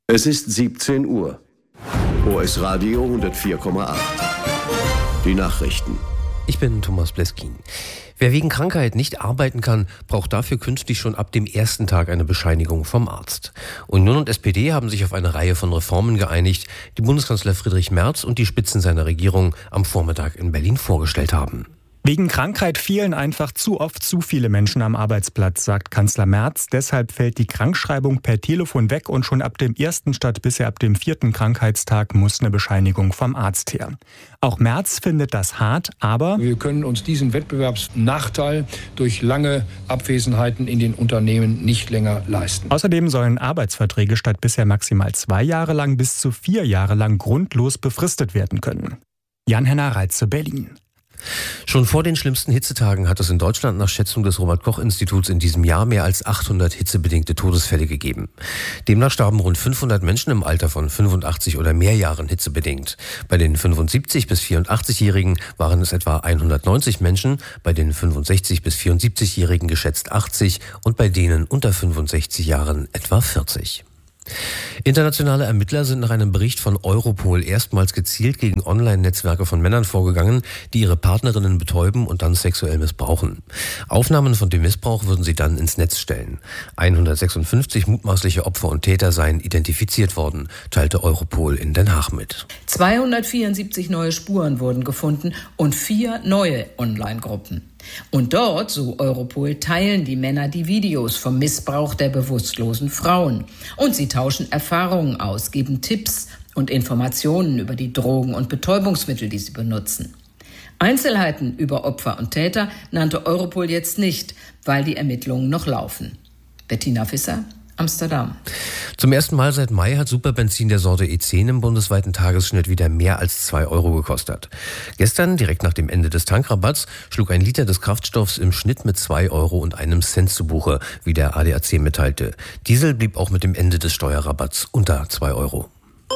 Es ist 17 Uhr. OS Radio 104,8. Die Nachrichten. Ich bin Thomas Bleskin. Wer wegen Krankheit nicht arbeiten kann, braucht dafür künftig schon ab dem ersten Tag eine Bescheinigung vom Arzt. Union und SPD haben sich auf eine Reihe von Reformen geeinigt, die Bundeskanzler Friedrich Merz und die Spitzen seiner Regierung am Vormittag in Berlin vorgestellt haben. Wegen Krankheit fehlen einfach zu oft zu viele Menschen am Arbeitsplatz, sagt Kanzler Merz. Deshalb fällt die Krankschreibung per Telefon weg und schon ab dem ersten statt bisher ab dem 4. Krankheitstag muss eine Bescheinigung vom Arzt her. Auch Merz findet das hart, aber wir können uns diesen Wettbewerbsnachteil durch lange Abwesenheiten in den Unternehmen nicht länger leisten. Außerdem sollen Arbeitsverträge statt bisher maximal 2 Jahre lang bis zu 4 Jahre lang grundlos befristet werden können. Jan-Henner Reitze, Berlin. Schon vor den schlimmsten Hitzetagen hat es in Deutschland nach Schätzung des Robert-Koch-Instituts in diesem Jahr mehr als 800 hitzebedingte Todesfälle gegeben. Demnach starben rund 500 Menschen im Alter von 85 oder mehr Jahren hitzebedingt. Bei den 75- bis 84-Jährigen waren es etwa 190 Menschen, bei den 65- bis 74-Jährigen geschätzt 80 und bei denen unter 65 Jahren etwa 40. Internationale Ermittler sind nach einem Bericht von Europol erstmals gezielt gegen Online-Netzwerke von Männern vorgegangen, die ihre Partnerinnen betäuben und dann sexuell missbrauchen. Aufnahmen von dem Missbrauch würden sie dann ins Netz stellen. 156 mutmaßliche Opfer und Täter seien identifiziert worden, teilte Europol in Den Haag mit. 274 neue Spuren wurden gefunden und 4 neue Online-Gruppen. Und dort, so Europol, teilen die Männer die Videos vom Missbrauch der bewusstlosen Frauen. Und sie tauschen Erfahrungen aus, geben Tipps und Informationen über die Drogen und Betäubungsmittel, die sie benutzen. Einzelheiten über Opfer und Täter nannte Europol jetzt nicht, weil die Ermittlungen noch laufen. Bettina Visser, Amsterdam. Zum ersten Mal seit Mai hat Superbenzin der Sorte E10 im bundesweiten Tagesschnitt wieder mehr als 2 Euro gekostet. Gestern, direkt nach dem Ende des Tankrabatts, schlug ein Liter des Kraftstoffs im Schnitt mit 2 Euro und einem Cent zu Buche, wie der ADAC mitteilte. Diesel blieb auch mit dem Ende des Steuerrabatts unter 2 Euro.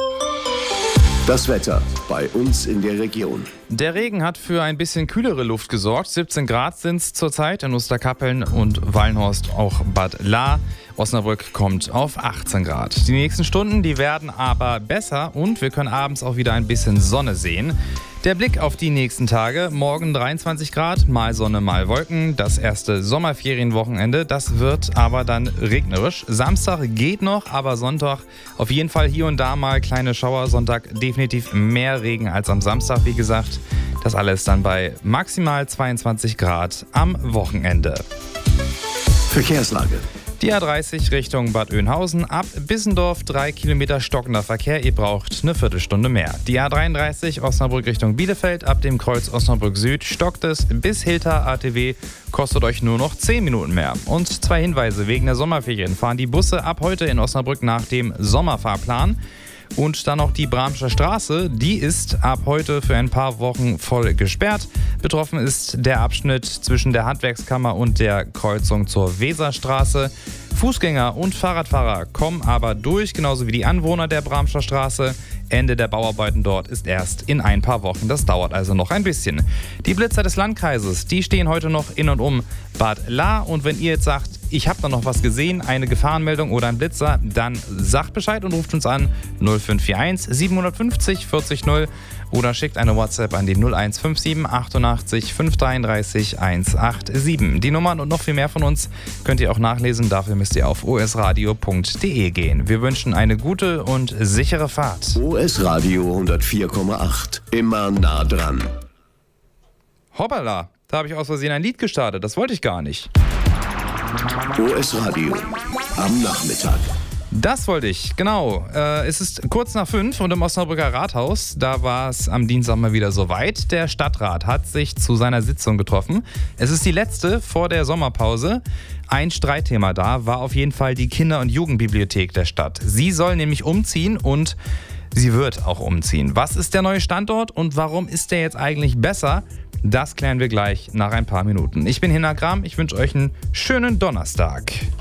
Das Wetter bei uns in der Region. Der Regen hat für ein bisschen kühlere Luft gesorgt. 17 Grad sind es zurzeit in Osterkappeln und Wallenhorst, auch Bad Lahr. Osnabrück kommt auf 18 Grad. Die nächsten Stunden, die werden aber besser und wir können abends auch wieder ein bisschen Sonne sehen. Der Blick auf die nächsten Tage. Morgen 23 Grad, mal Sonne, mal Wolken. Das erste Sommerferienwochenende, das wird aber dann regnerisch. Samstag geht noch, aber Sonntag auf jeden Fall hier und da mal kleine Schauer. Sonntag definitiv mehr Regen als am Samstag, wie gesagt. Das alles dann bei maximal 22 Grad am Wochenende. Verkehrslage. Die A30 Richtung Bad Oeynhausen, ab Bissendorf 3 Kilometer stockender Verkehr, ihr braucht eine Viertelstunde mehr. Die A33 Osnabrück Richtung Bielefeld, ab dem Kreuz Osnabrück Süd stockt es bis Hilter ATW, kostet euch nur noch 10 Minuten mehr. Und 2 Hinweise: wegen der Sommerferien fahren die Busse ab heute in Osnabrück nach dem Sommerfahrplan. Und dann noch die Bramscher Straße, die ist ab heute für ein paar Wochen voll gesperrt. Betroffen ist der Abschnitt zwischen der Handwerkskammer und der Kreuzung zur Weserstraße. Fußgänger und Fahrradfahrer kommen aber durch, genauso wie die Anwohner der Bramscher Straße. Ende der Bauarbeiten dort ist erst in ein paar Wochen. Das dauert also noch ein bisschen. Die Blitzer des Landkreises, die stehen heute noch in und um Bad Lahr. Und wenn ihr jetzt sagt, ich habe da noch was gesehen, eine Gefahrenmeldung oder ein Blitzer, dann sagt Bescheid und ruft uns an 0541 750 40 0 oder schickt eine WhatsApp an die 0157 88 533 187. Die Nummern und noch viel mehr von uns könnt ihr auch nachlesen. Dafür müsst ihr auf osradio.de gehen. Wir wünschen eine gute und sichere Fahrt. OS Radio 104,8. Immer nah dran. Hoppala, da habe ich aus Versehen ein Lied gestartet. Das wollte ich gar nicht. OS Radio am Nachmittag. Das wollte ich, genau. Es ist kurz nach 5 und im Osnabrücker Rathaus, da war es am Dienstag mal wieder soweit. Der Stadtrat hat sich zu seiner Sitzung getroffen. Es ist die letzte vor der Sommerpause. Ein Streitthema da war auf jeden Fall die Kinder- und Jugendbibliothek der Stadt. Sie soll nämlich umziehen und sie wird auch umziehen. Was ist der neue Standort und warum ist der jetzt eigentlich besser? Das klären wir gleich nach ein paar Minuten. Ich bin Hinner Gram, ich wünsche euch einen schönen Donnerstag.